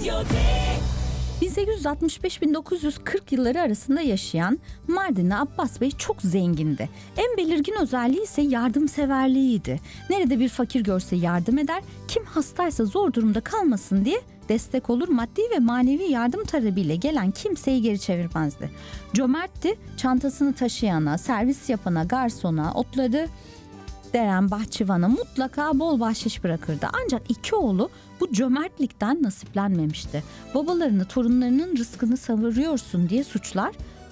Radyo 1865-1940 yılları arasında yaşayan Mardinli Abbas Bey çok zengindi. En belirgin özelliği ise yardımseverliğiydi. Nerede bir fakir görse yardım eder, kim hastaysa zor durumda kalmasın diye destek olur, maddi ve manevi yardım talebiyle gelen kimseyi geri çevirmezdi. Cömertti, çantasını taşıyana, servis yapana, garsona, otları deren bahçıvana mutlaka bol bahşiş bırakırdı. Ancak iki oğlu bu cömertlikten nasiplenmemişti. Babalarını torunlarının rızkını savuruyorsun diye suçlar,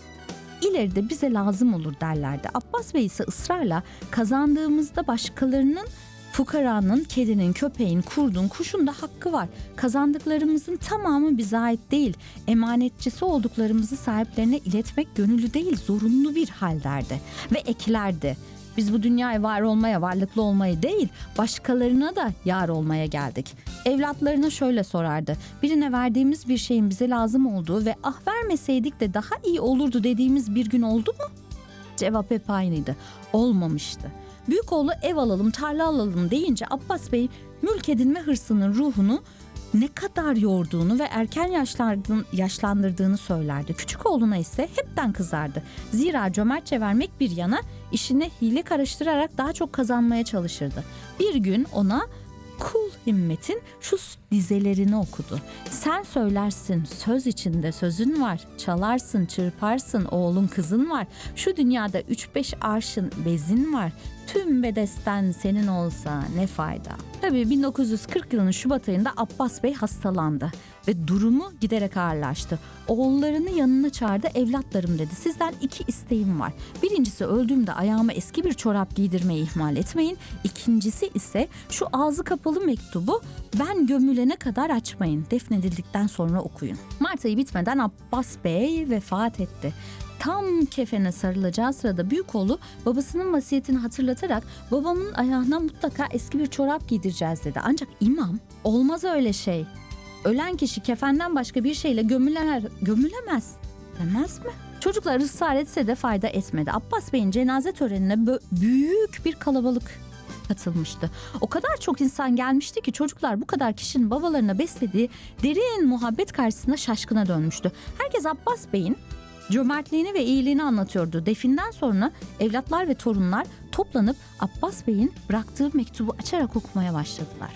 ileride bize lazım olur derlerdi. Abbas Bey ise ısrarla kazandığımızda başkalarının, fukaranın, kedinin, köpeğin, kurdun, kuşun da hakkı var. Kazandıklarımızın tamamı bize ait değil. Emanetçisi olduklarımızı sahiplerine iletmek gönüllü değil, zorunlu bir hal derdi. Ve eklerdi. Biz bu dünyaya var olmaya, varlıklı olmaya değil, başkalarına da yar olmaya geldik. Evlatlarına şöyle sorardı. Birine verdiğimiz bir şeyin bize lazım olduğu ve vermeseydik de daha iyi olurdu dediğimiz bir gün oldu mu? Cevap hep aynıydı. Olmamıştı. Büyük oğlu ev alalım, tarla alalım deyince Abbas Bey mülk edinme hırsının ruhunu ne kadar yorduğunu ve erken yaşlandırdığını söylerdi. Küçük oğluna ise hepten kızardı. Zira cömertçe vermek bir yana işine hile karıştırarak daha çok kazanmaya çalışırdı. Bir gün ona Kul Himmet'in şu dizelerini okudu. Sen söylersin, söz içinde sözün var. Çalarsın, çırparsın, oğlun kızın var. Şu dünyada 3-5 arşın bezin var. Tüm bedesten senin olsa ne fayda. Tabii 1940 yılının Şubat ayında Abbas Bey hastalandı ve durumu giderek ağırlaştı. Oğullarını yanına çağırdı. Evlatlarım dedi, sizden 2 isteğim var. Birincisi, öldüğümde ayağıma eski bir çorap giydirmeyi ihmal etmeyin. İkincisi ise şu ağzı kapalı mektubu ben gömülene kadar açmayın. Defnedildikten sonra okuyun. Mart ayı bitmeden Abbas Bey vefat etti. Tam kefene sarılacağı sırada büyük oğlu babasının vasiyetini hatırlatarak babamın ayağına mutlaka eski bir çorap giydireceğiz dedi. Ancak imam, olmaz öyle şey. Ölen kişi kefenden başka bir şeyle gömülemez demez mi? Çocuklar ısrar etse de fayda etmedi. Abbas Bey'in cenaze törenine büyük bir kalabalık katılmıştı. O kadar çok insan gelmişti ki çocuklar bu kadar kişinin babalarına beslediği derin muhabbet karşısında şaşkına dönmüştü. Herkes Abbas Bey'in cömertliğini ve iyiliğini anlatıyordu. Definden sonra evlatlar ve torunlar toplanıp Abbas Bey'in bıraktığı mektubu açarak okumaya başladılar.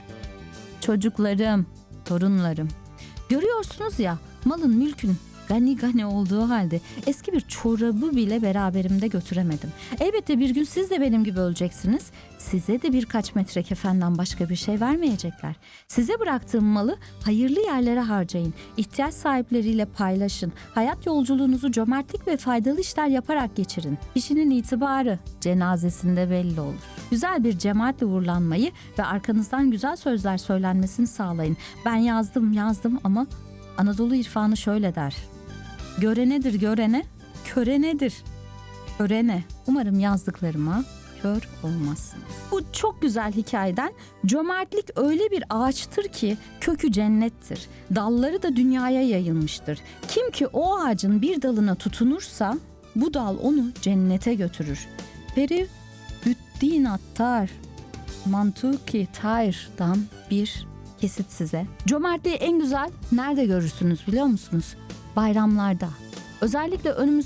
Çocuklarım, torunlarım, görüyorsunuz ya, malın mülkün gani gani olduğu halde eski bir çorabı bile beraberimde götüremedim. Elbette bir gün siz de benim gibi öleceksiniz. Size de birkaç metre kefenden başka bir şey vermeyecekler. Size bıraktığım malı hayırlı yerlere harcayın. İhtiyaç sahipleriyle paylaşın. Hayat yolculuğunuzu cömertlik ve faydalı işler yaparak geçirin. Kişinin itibarı cenazesinde belli olur. Güzel bir cemaatle uğurlanmayı ve arkanızdan güzel sözler söylenmesini sağlayın. Ben yazdım ama Anadolu irfanı şöyle der. Görenedir görene, körenedir körene. Umarım yazdıklarıma kör olmazsın. Bu çok güzel hikayeden cömertlik öyle bir ağaçtır ki kökü cennettir. Dalları da dünyaya yayılmıştır. Kim ki o ağacın bir dalına tutunursa bu dal onu cennete götürür. Ferihdin Attar Mantuki Tayr'dan bir kesit size. Cömertliği en güzel nerede görürsünüz biliyor musunuz? Bayramlarda. Özellikle önümüzdeki